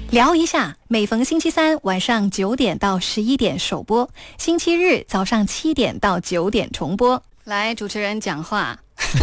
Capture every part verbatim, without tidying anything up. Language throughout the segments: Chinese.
聊一下，每逢星期三晚上九点到十一点首播，星期日早上七点到九点重播。来，主持人讲话。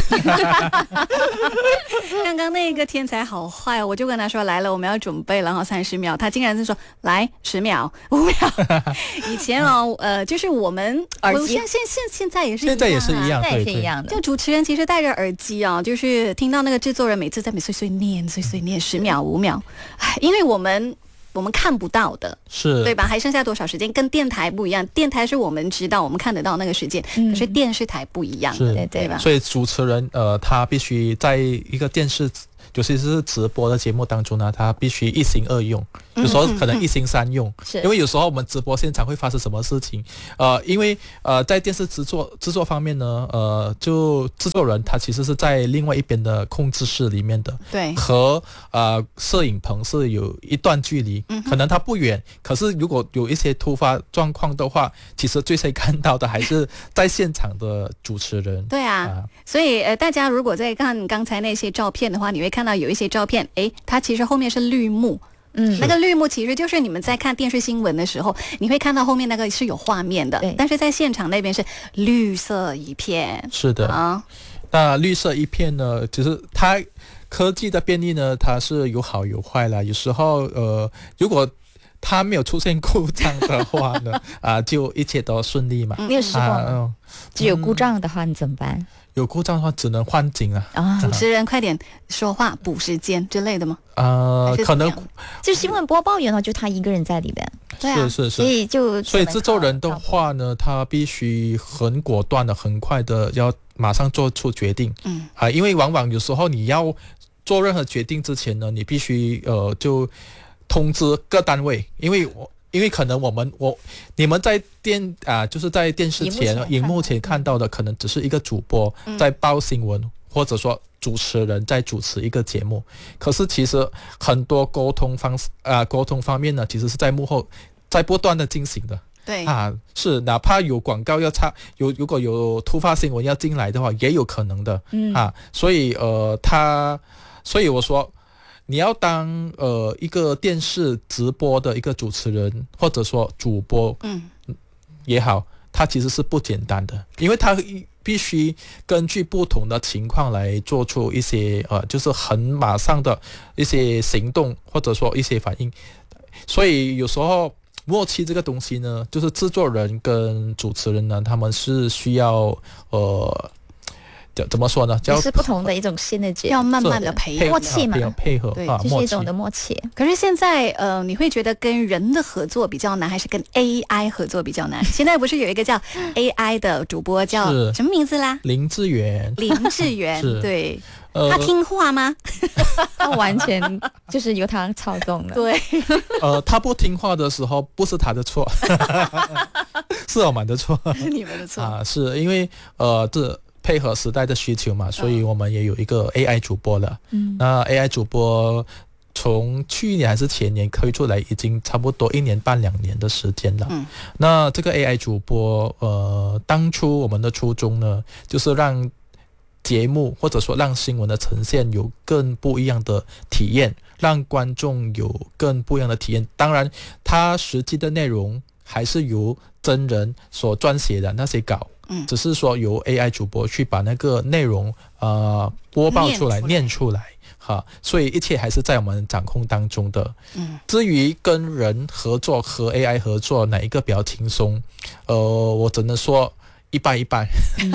刚刚那个天才好坏，我就跟他说来了，我们要准备了哈，三十秒，他竟然是说来十秒、五秒。以前哦，呃，就是我们耳机， 现现现现在也是一样、啊， 现在也是一样， 现在也是一样的。 就主持人其实戴着耳机啊，就是听到那个制作人每次在那碎碎念、碎碎念十秒、五秒，哎，因为我们。我们看不到的， 是对吧？还剩下多少时间？跟电台不一样，电台是我们知道，我们看得到那个时间，嗯、可是电视台不一样的， 对对吧？ 所以主持人呃，他必须在一个电视，尤其是直播的节目当中呢，他必须一心二用，有时候可能一心三用， 嗯、 因为有时候我们直播现场会发生什么事情，呃，因为呃，在电视制作制作方面呢，呃，就制作人他其实是在另外一边的控制室里面的， 对， 和呃摄影棚是有一段距离，嗯、可能他不远，可是如果有一些突发状况的话，其实最先看到的还是在现场的主持人。 对啊，啊所以呃，大家如果在看刚才那些照片的话，你会看到有一些照片，诶，它其实后面是绿幕。嗯，那个绿幕其实就是你们在看电视新闻的时候，你会看到后面那个是有画面的，但是在现场那边是绿色一片。 是的啊，那绿色一片呢，其实它科技的便利呢，它是有好有坏啦。有时候呃，如果它没有出现故障的话呢，啊，就一切都顺利嘛。 你有试过吗？啊嗯、只有故障的话，你怎么办？ 有故障的话，只能换景啊！ 啊，主持人快点说话，补时间之类的吗？ 呃，可能就新闻播报员呢，就他一个人在里边。 对啊， 是是是， 所以就所以制作人的话呢，他必须很果断的、很快的要马上做出决定。嗯啊，因为往往有时候你要做任何决定之前呢，你必须呃就通知各单位，因为我。因为可能我们我你们在电啊、呃，就是在电视前、荧幕前看到的，可能只是一个主播在报新闻，嗯、或者说主持人在主持一个节目。可是其实很多沟通方啊、呃、沟通方面呢，其实是在幕后在不断的进行的。 对啊，是哪怕有广告要插，有如果有突发新闻要进来的话，也有可能的。嗯啊，所以呃，他所以我说。你要当呃一个电视直播的一个主持人，或者说主播，嗯，也好，它其实是不简单的，因为它必须根据不同的情况来做出一些呃，就是很马上的一些行动，或者说一些反应。所以有时候默契这个东西呢，就是制作人跟主持人呢，他们是需要呃。怎么说呢？ 也是不同的一种新的节， 要慢慢的培默契嘛， 配合， 对，这是一种的默契。 可是现在，呃，你会觉得跟人的合作比较难，还是跟 A I 合作比较难？现在不是有一个叫 A I 的主播叫什么名字啦？ 林志源。 林志源，对。 呃、 他听话吗？ 他完全就是由他操纵的。 对， 呃，他不听话的时候，不是他的错，是我们的错， 是你们的错啊！是因为呃，这配合时代的需求嘛，所以我们也有一个 A I 主播了。嗯，那 A I 主播从去年还是前年推出来，已经差不多一年半两年的时间了。嗯，那这个 A I 主播，呃，当初我们的初衷呢，就是让节目或者说让新闻的呈现有更不一样的体验，让观众有更不一样的体验。当然，它实际的内容还是由真人所撰写的那些稿，嗯，只是说由 A I 主播去把那个内容呃播报出来、念出来，哈，所以一切还是在我们掌控当中的。嗯，至于跟人合作和 A I 合作哪一个比较轻松，呃，我只能说一半一半。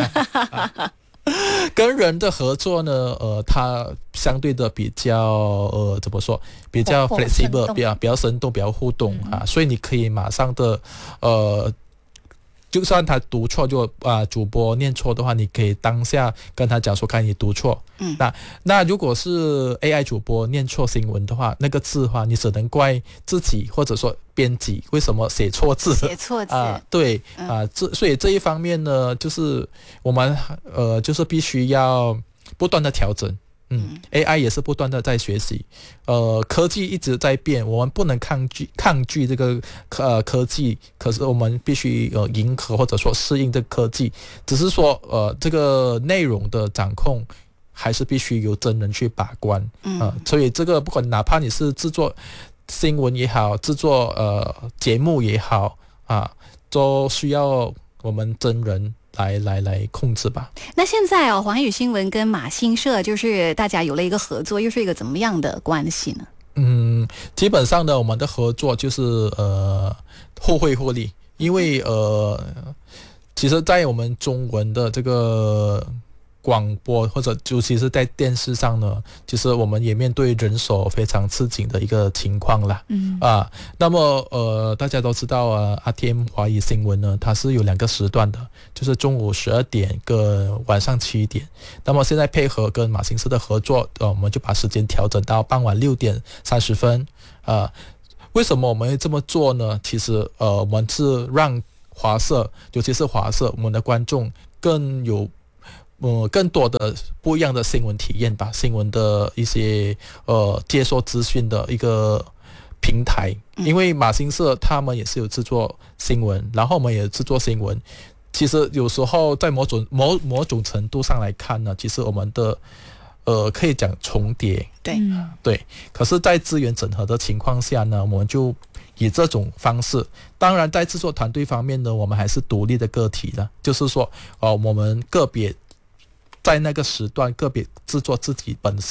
跟人的合作呢，呃，它相对的比较呃，怎么说？比较 flexible， 比较比较生动，比较互动、嗯、啊，所以你可以马上的呃。就算他读错就啊、呃，主播念错的话，你可以当下跟他讲说，看你读错。嗯，那那如果是 A I 主播念错新闻的话，那个字的话，你只能怪自己或者说编辑为什么写错字。 写错字啊、 呃，对啊、呃，这所以这一方面呢，就是我们呃，就是必须要不断的调整。嗯 ，A I 也是不断的在学习，呃，科技一直在变，我们不能抗拒抗拒这个呃科技，可是我们必须呃迎合或者说适应这个科技，只是说呃这个内容的掌控还是必须由真人去把关，嗯、呃，所以这个不管哪怕你是制作新闻也好，制作呃节目也好啊，都需要我们真人来来来控制吧。 那现在哦，华语新闻跟马新社就是大家有了一个合作，又是一个怎么样的关系呢？ 嗯，基本上呢，我们的合作就是呃互惠互利，因为呃，其实，在我们中文的这个广播或者尤其是在电视上呢，其实我们也面对人手非常吃紧的一个情况啦。嗯啊，那么呃，大家都知道啊 ，R T M 华语新闻呢，它是有两个时段的，就是中午十二点跟晚上七点。那么现在配合跟马新社的合作，呃，我们就把时间调整到傍晚六点三十分。啊，为什么我们会这么做呢？其实呃，我们是让华社，尤其是华社，我们的观众更有。呃，更多的不一样的新闻体验吧，新闻的一些呃接收资讯的一个平台。因为马新社他们也是有制作新闻，然后我们也制作新闻。其实有时候在某种某某种程度上来看呢，其实我们的呃可以讲重叠， 对对。可是，在资源整合的情况下呢，我们就以这种方式，当然在制作团队方面呢，我们还是独立的个体的，就是说，呃，我们个别。在那个时段个别制作自己本身